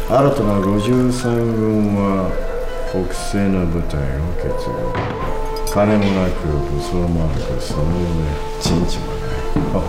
新たな53軍は北西の部隊を決断。金もなく武装もなく、その上陣地もない。